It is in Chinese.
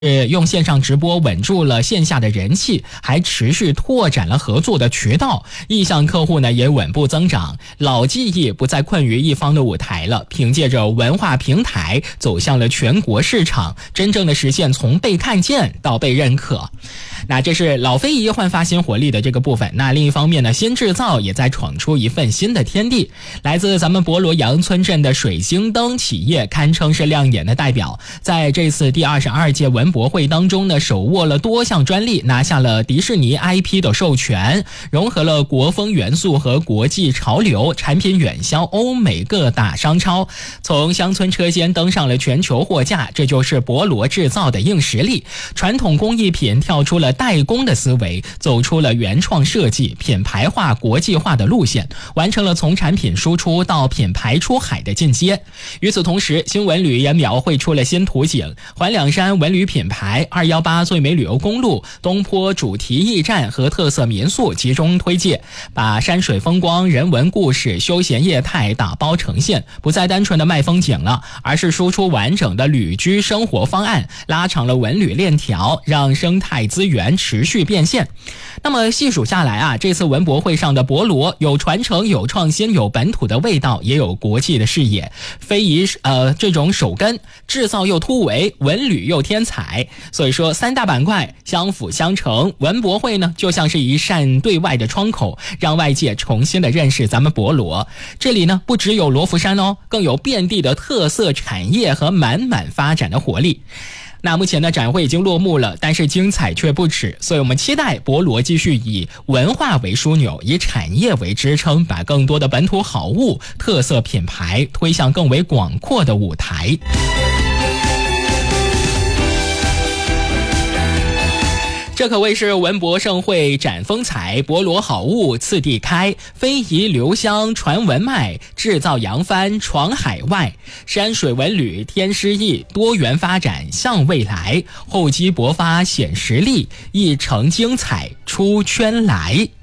用线上直播稳住了线下的人气，还持续拓展了合作的渠道，意向客户呢也稳步增长，老技艺不再困于一方的舞台了，凭借着文化平台走向了全国市场，真正的实现从被看见到被认可。那这是老非遗焕发新活力的这个部分。那另一方面呢，新制造也在闯出一份新的天地。来自咱们博罗杨村镇的水晶灯企业堪称是亮眼的代表，在这次第22届文博会当中呢，手握了多项专利，拿下了迪士尼 IP 的授权，融合了国风元素和国际潮流，产品远销欧美各大商超，从乡村车间登上了全球货架，这就是博罗制造的硬实力。传统工艺品跳出了代工的思维，走出了原创设计、品牌化、国际化的路线，完成了从产品输出到品牌出海的进阶。与此同时，新文旅也描绘出了新图景，环两山文旅品牌、218最美旅游公路、东坡主题驿站和特色民宿集中推介，把山水风光、人文故事、休闲业态打包呈现，不再单纯的卖风景了，而是输出完整的旅居生活方案，拉长了文旅链条，让生态资源持续变现。那么细数下来啊，这次文博会上的博罗有传承、有创新、有本土的味道，也有国际的视野。非遗这种手根，制造又突围，文旅又添彩，所以说三大板块相辅相成。文博会呢，就像是一扇对外的窗口，让外界重新的认识咱们博罗。这里呢，不只有罗浮山哦，更有遍地的特色产业和满满发展的活力。那目前呢，展会已经落幕了，但是精彩却不止，所以我们期待博罗继续以文化为枢纽，以产业为支撑，把更多的本土好物、特色品牌推向更为广阔的舞台。这可谓是文博盛会展风采，博罗好物次第开，非遗留香传文脉，制造扬帆闯海外，山水文旅添诗意，多元发展向未来，厚积薄发显实力，一城精彩出圈来。